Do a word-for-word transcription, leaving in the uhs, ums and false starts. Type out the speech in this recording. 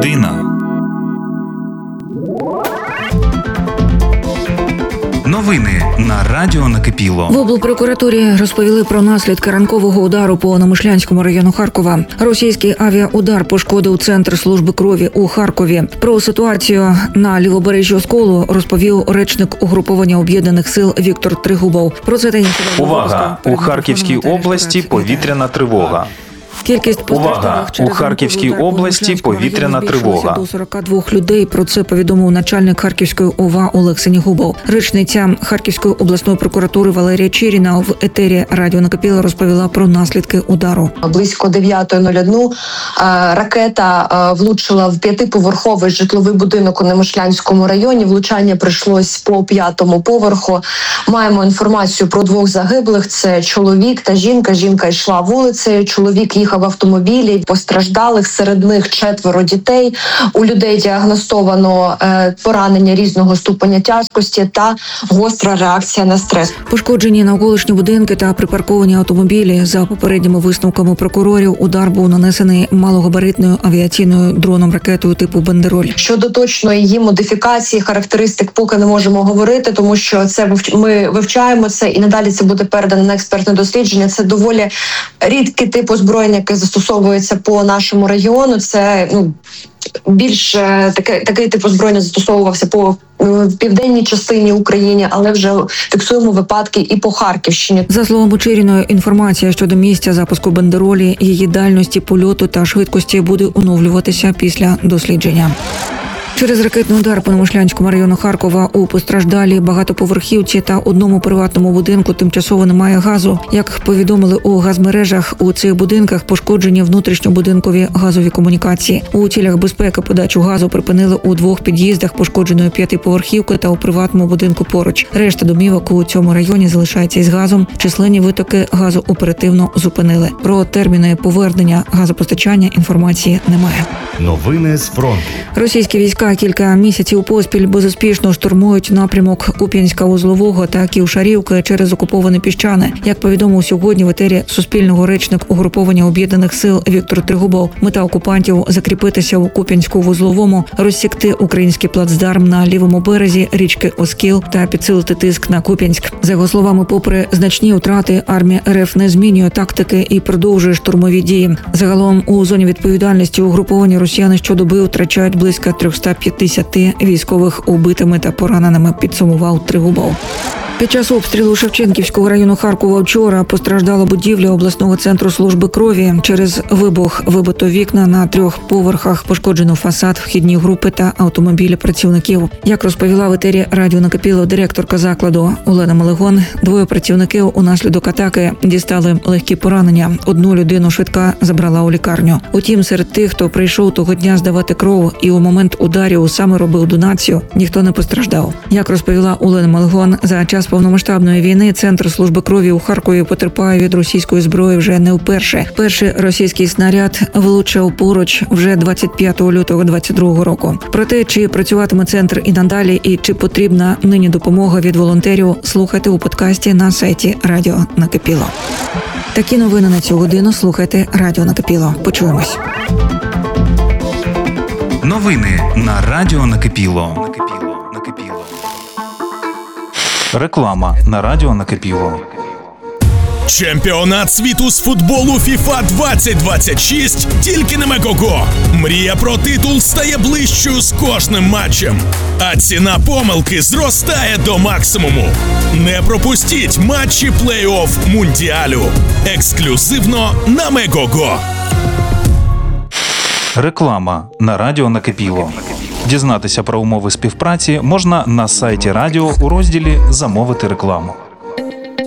Година. Новини на радіо Накипіло. В облпрокуратурі розповіли про наслідки ранкового удару по Намишлянському району Харкова. Російський авіаудар пошкодив центр служби крові у Харкові. Про ситуацію на лівобережжі Осколу розповів речник угруповання об'єднаних сил Віктор Тригубов. Про це та інше. Увага! У Харківській області повітряна тривога. Кількість Увага! У Харківській області повітряна тривога. До сорока двох людей. Про це повідомив начальник Харківської ОВА Олег Сенігубов. Речниця Харківської обласної прокуратури Валерія Чиріна в етері радіо Накипіло розповіла про наслідки удару. Близько дев'ятої однієї ракета влучила в п'ятиповерховий житловий будинок у Намишлянському районі. Влучання прийшлось по п'ятому поверху. Маємо інформацію про двох загиблих. Це чоловік та жінка. Жінка йшла вулицею, чоловік їхав в автомобілі. Постраждалих, серед них четверо дітей. У людей діагностовано е, поранення різного ступеня тяжкості та гостра реакція на стрес. Пошкоджені навколишні будинки та припарковані автомобілі. За попередніми висновками прокурорів, удар був нанесений малогабаритною авіаційною дроном-ракетою типу «Бандероль». Щодо точної її модифікації, характеристик поки не можемо говорити, тому що це ми вивчаємо це і надалі це буде передано на експертне дослідження. Це доволі рідкий тип озброєння, яке застосовується по нашому регіону. Це ну більш таке такий тип озброєння застосовувався по в південній частині України, але вже фіксуємо випадки і по Харківщині. За словами Чиріної, інформація щодо місця запуску «Бандеролі», її дальності польоту та швидкості буде оновлюватися після дослідження. Через ракетний удар по Намишлянському району Харкова у постраждалій багатоповерхівці та одному приватному будинку тимчасово немає газу. Як повідомили у газмережах, у цих будинках пошкоджені внутрішньобудинкові газові комунікації. У цілях безпеки подачу газу припинили у двох під'їздах пошкодженої п'ятиповерхівки та у приватному будинку поруч. Решта домівок у цьому районі залишається із газом. Численні витоки газу оперативно зупинили. Про терміни повернення газопостачання інформації немає. Новини з фронту. Російські війська кілька місяців поспіль безуспішно штурмують напрямок Куп'янська-Вузлового та Ківшарівки через окуповане Піщане. Як повідомив сьогодні в етері Суспільного речник угруповання об'єднаних сил Віктор Тригубов, мета окупантів – закріпитися у Куп'янську-Вузловому, розсікти український плацдарм на лівому березі річки Оскіл та підсилити тиск на Куп'янськ. За його словами, попри значні втрати, армія РФ не змінює тактики і продовжує штурмові дії. Загалом у зоні відповідальності угруповання росіяни щодоби втрачають близько триста п'ятдесят військових убитими та пораненими, підсумував Тригубов. Під час обстрілу Шевченківського району Харкова вчора постраждала будівля обласного центру служби крові. Через вибух вибито вікна на трьох поверхах, пошкоджено фасад, вхідні групи та автомобілі працівників. Як розповіла в етері радіо Накипіло директорка закладу Олена Малегон, двоє працівників унаслідок атаки дістали легкі поранення. Одну людину швидка забрала у лікарню. Утім, серед тих, хто прийшов того дня здавати кров і у момент ударів саме робив донацію, ніхто не постраждав. Як розповіла Олена Малегон, за час повномасштабної війни центр служби крові у Харкові потерпає від російської зброї вже не вперше. Перший російський снаряд влучив поруч вже двадцять п'ятого лютого двадцять другого року. Про те, чи працюватиме центр і надалі, і чи потрібна нині допомога від волонтерів, слухайте у подкасті на сайті Радіо Накипіло. Такі новини на цю годину слухайте Радіо Накипіло. Почуємось. Новини на радіо Накипіло. Реклама на радіо Накипіло. Чемпіонат світу з футболу фіфа двадцять двадцять шість тільки на Мегого. Мрія про титул стає ближчою з кожним матчем, а ціна помилки зростає до максимуму. Не пропустіть матчі плей-офф Мундіалю. Ексклюзивно на Мегого. Реклама на радіо Накипіло. Дізнатися про умови співпраці можна на сайті радіо у розділі «Замовити рекламу».